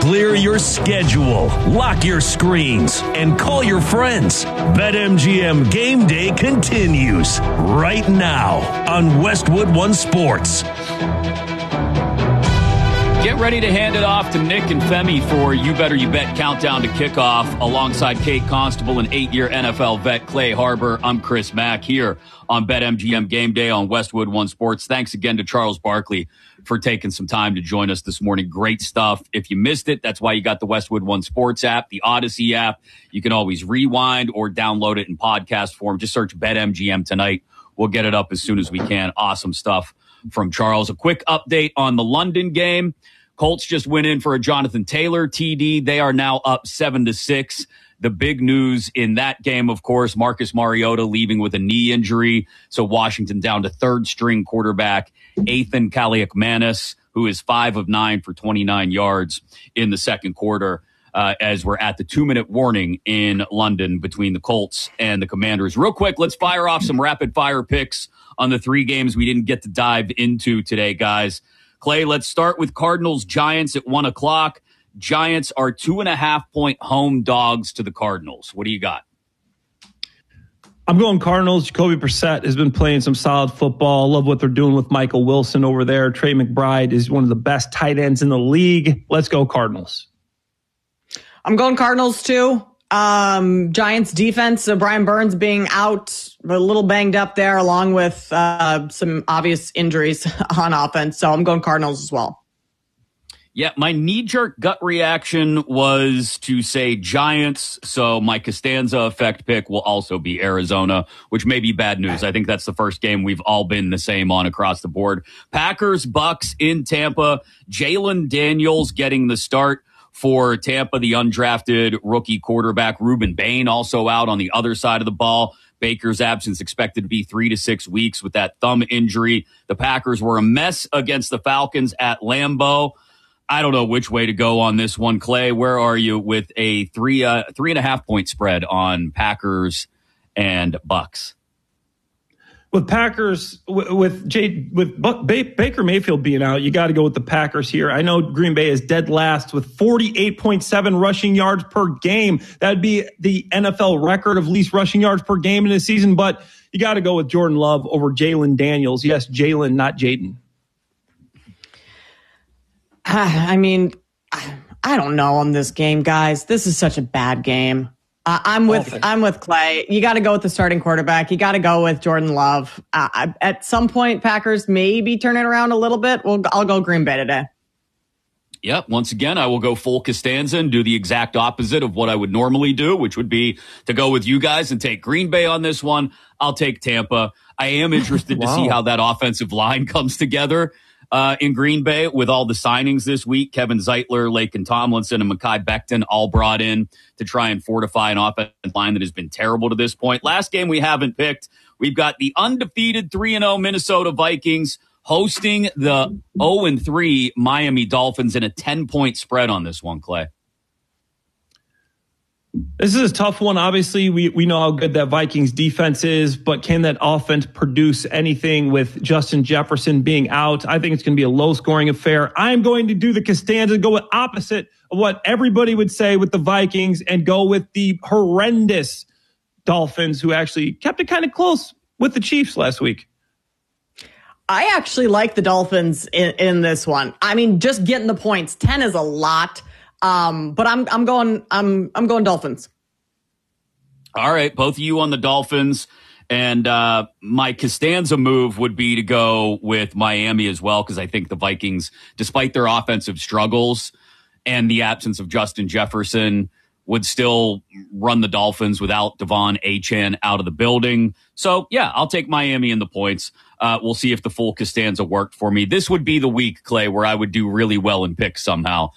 Clear your schedule, lock your screens, and call your friends. BetMGM Game Day continues right now on Westwood One Sports. Get ready to hand it off to Nick and Femi for You Better You Bet Countdown to Kickoff alongside Kate Constable and 8-year NFL vet Clay Harbor. I'm Chris Mack here on BetMGM Game Day on Westwood One Sports. Thanks again to Charles Barkley for taking some time to join us this morning. Great stuff. If you missed it, that's why you got the Westwood One Sports app, the Odyssey app. You can always rewind or download it in podcast form. Just search BetMGM tonight. We'll get it up as soon as we can. Awesome stuff from Charles. A quick update on the London game. Colts just went in for a Jonathan Taylor TD. They are now up 7-6. The big news in that game, of course, Marcus Mariota leaving with a knee injury. So Washington down to third string quarterback, Ethan Kaliakmanis, who is 5 of 9 for 29 yards in the second quarter, as we're at the 2-minute warning in London between the Colts and the Commanders. Real quick, let's fire off some rapid fire picks on the 3 games we didn't get to dive into today, guys. Clay, let's start with Cardinals Giants at 1 o'clock. Giants are 2.5-point home dogs to the Cardinals. What do you got? I'm going Cardinals. Jacoby Brissett has been playing some solid football. Love what they're doing with Michael Wilson over there. Trey McBride is one of the best tight ends in the league. Let's go Cardinals. I'm going Cardinals too. Giants defense, Brian Burns being out, a little banged up there, along with some obvious injuries on offense. So I'm going Cardinals as well. Yeah, my knee-jerk gut reaction was to say Giants, so my Costanza effect pick will also be Arizona, which may be bad news. I think that's the first game we've all been the same on across the board. Packers, Bucks in Tampa, Jalen Daniels getting the start for Tampa, the undrafted rookie quarterback. Reuben Bain also out on the other side of the ball. Baker's absence expected to be 3 to 6 weeks with that thumb injury. The Packers were a mess against the Falcons at Lambeau. I don't know which way to go on this one. Clay, where are you with a 3.5-point spread on Packers and Bucks? With Packers, with Baker Mayfield being out, you got to go with the Packers here. I know Green Bay is dead last with 48.7 rushing yards per game. That'd be the NFL record of least rushing yards per game in a season, but you got to go with Jordan Love over Jalen Daniels. Yes, Jalen, not Jaden. I mean, I don't know on this game, guys. This is such a bad game. I'm with Clay. You got to go with the starting quarterback. You got to go with Jordan Love. At some point, Packers maybe turn it around a little bit. I'll go Green Bay today. Yep. Once again, I will go full Costanza and do the exact opposite of what I would normally do, which would be to go with you guys and take Green Bay on this one. I'll take Tampa. I am interested to see how that offensive line comes together in Green Bay with all the signings this week. Kevin Zeitler, Laken Tomlinson, and Mekhi Becton all brought in to try and fortify an offensive line that has been terrible to this point. Last game we haven't picked, we've got the undefeated 3-0 Minnesota Vikings hosting the 0-3 Miami Dolphins in a 10-point spread on this one, Clay. This is a tough one. Obviously, we know how good that Vikings defense is, but can that offense produce anything with Justin Jefferson being out? I think it's going to be a low-scoring affair. I'm going to do the Costanza, go with opposite of what everybody would say with the Vikings, and go with the horrendous Dolphins, who actually kept it kind of close with the Chiefs last week. I actually like the Dolphins in this one. I mean, just getting the points. 10 is a lot. But I'm going Dolphins. All right. Both of you on the Dolphins. And my Costanza move would be to go with Miami as well, because I think the Vikings, despite their offensive struggles and the absence of Justin Jefferson, would still run the Dolphins without Devon Achane out of the building. So, yeah, I'll take Miami in the points. We'll see if the full Costanza worked for me. This would be the week, Clay, where I would do really well in picks somehow.